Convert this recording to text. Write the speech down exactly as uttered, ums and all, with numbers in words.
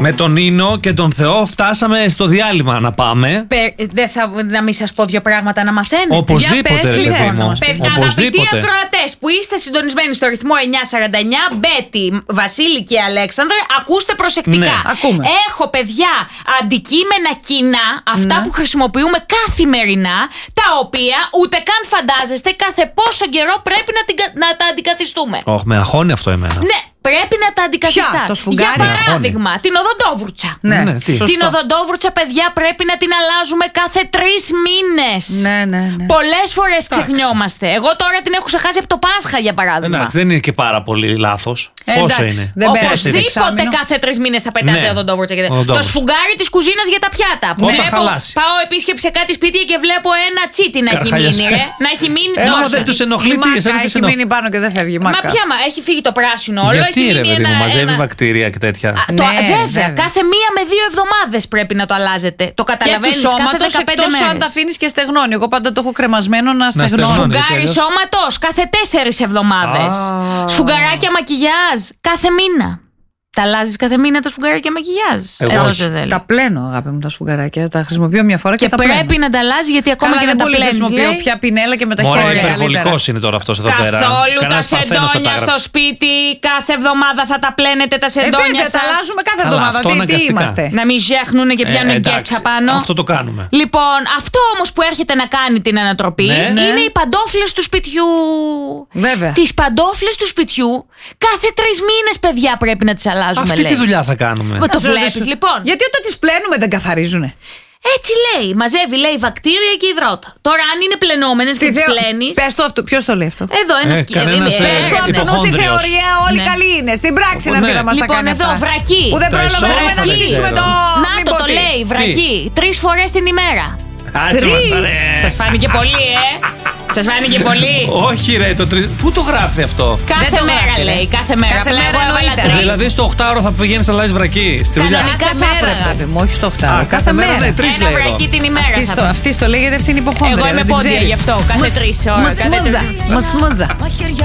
Με τον Νίνο και τον Θεό φτάσαμε στο διάλειμμα να πάμε. Δεν θα να μην σας πω δύο πράγματα να μαθαίνετε. Οπωσδήποτε, ρε παιδί μου. Αγαπητοί ακροατές που είστε συντονισμένοι στο ρυθμό εννιακόσια σαράντα εννιά, Μπέτη, Βασίλη και Αλέξανδρε, ακούστε προσεκτικά. Ναι. Ακούμε. Έχω, παιδιά, αντικείμενα κοινά, αυτά Ναι. που χρησιμοποιούμε καθημερινά, τα οποία ούτε καν φαντάζεστε κάθε πόσο καιρό πρέπει να, την, να τα αντικαθιστούμε. Όχι, με αγχώνει αυτό εμένα. Ναι, πρέπει να τα αντικαθιστά. Ποια, το σφουγγάρι? Για παράδειγμα, την οδοντόβουρτσα. Ναι, Ναι, τι? σωστό. Την οδοντόβουρτσα, παιδιά, πρέπει να την αλλάζουμε κάθε τρεις μήνες. Ναι, ναι, ναι. Πολλές φορές ξεχνιόμαστε. Εγώ τώρα την έχω ξεχάσει από το Πάσχα, για παράδειγμα. Εντάξει, δεν είναι και πάρα πολύ λάθος. Ε, Πόσο εντάξει, είναι? δεν πέρασε Οπωσδήποτε εξάμηνο. κάθε τρεις μήνες θα πετάτε Ναι. οδοντόβουρτσα. Και... Οδοντόβουρτσα. Το σφουγγάρι της κουζίνας για τα πιάτα. Που Όταν βλέπω, χαλάσει. πάω επίσκεψη σε κάτι σπίτι και βλέπω ένα τσίτι να έχει Καρχαλιασμένο. μείνει, ρε. Να έχει μείνει Έμα τόσο. δεν τους Η ενοχλεί, τι, εσένα μάκα τι έχει ενοχλεί. μείνει πάνω και δεν φεύγει. Μα Μάκα. πια, μα έχει φύγει το πράσινο όλο. Γιατί έχει ρε μείνει παιδί μου, ένα, μαζεύει ένα... βακτήρια και τέτοια. Α, το, Ναι, βέβαια, βέβαια. κάθε μία με δύο εβδομάδες πρέπει να το αλλάζετε. Το Και του καταλαβαίνεις κάθε σώματος, δεκαπέντε εκτός αν μέρες. τα αφήνεις και στεγνώνει. Εγώ πάντα το έχω κρεμασμένο να στεγνώνει. στεγνώνει. Σφουγγάρι αλλιώς. σώματος κάθε τέσσερις εβδομάδες. Α. Σφουγγαράκια μακιγιάζ κάθε μήνα. Τα αλλάζεις κάθε μήνα τα σφουγγαράκια μακιγιάζ. Εγώ Εδώ όχι. σε θέλω. Τα πλένω, αγάπη μου, τα σφουγγαράκια. Τα χρησιμοποιώ μια φορά και, Και τα πλένω. πρέπει να τα αλλάζει γιατί ακόμα Καλά, και δεν να τα πολύ πλένεις, χρησιμοποιώ λέει. πια πινέλα και με τα Μωρέ, χέρια. υπερβολικός είναι τώρα αυτός εδώ πέρα. Καθόλου τα Κανένας Παρθένος θα τα σεντόνια στο έγραψε. σπίτι. Κάθε εβδομάδα θα τα πλένετε τα Ε, σεντόνια βέβαια, τα σας. αλλάζουμε κάθε Καλά, εβδομάδα. αυτό Τι, τι αναγκαστικά. είμαστε. Να μην ζέχνουνε και Ε, πιάνουν εντάξει, γκέτσα πάνω. Αυτό το κάνουμε. Λοιπόν, αυτό όμως που έρχεται να κάνει την ανατροπή Ναι. είναι Ναι. οι παντόφλες του σπιτιού. Βέβαια. Τις παντόφλες του σπιτιού κάθε τρεις μήνες, παιδιά, πρέπει να τις αλλάζουμε. Αυτή λέει. τη δουλειά θα κάνουμε. Μα το Να σε βλέπεις, ρωτήσω, λοιπόν. Γιατί όταν τις πλένουμε δεν καθαρίζουνε. Έτσι λέει. Μαζεύει, λέει, βακτήρια και υδρότα. Τώρα, αν είναι πλενόμενες και τις πλένεις. Πες το αυτό. Ποιος το λέει αυτό. Εδώ ένας Ε, κύριος. κανένας, ε, Πες το αυτό. Ενώ στη υποχόνδριος. θεωρία όλοι Ναι. καλοί είναι. Στην πράξη να Ναι. έρθει να μας τα Λοιπόν, κάνει εδώ, αυτά. βρακή. Που δεν Τα πρόλαβαμε να ισόβαθρα δεν ψήσουμε ξέρω. το. Να μην το, πω το τι. λέει, βρακή. Τρεις φορές την ημέρα. Άσε μας, Τρεις. ρε. Σας φάνηκε πολύ, ε. Σας φάνηκε πολύ. Όχι ρε, το τρι... Πού το γράφει αυτό? Κάθε το μέρα γράφει, λέει, ρε. κάθε μέρα. Κάθε Απλά μέρα εγώ έβαλα εννοείται. τρεις. Δηλαδή στο οκτάωρο θα πηγαίνεις να αλλάζεις βρακή στη δουλειά. Κανονικά. Κάθε θα μέρα, έπρεπε. αγάπη μου, όχι στο Α, οκτάωρο. κάθε μέρα, ναι, τρεις Ένα λέει εδώ. βρακί την ημέρα Αυτή θα στο, πω. αυτή στο λέγεται, αυτή είναι υποχόνδρια. Εγώ είμαι δεν την πόντια ξέρεις. γι' αυτό, κάθε Μους- τρεις ώρες, κάθε μουσμούζα, τρεις. μουσμούζα.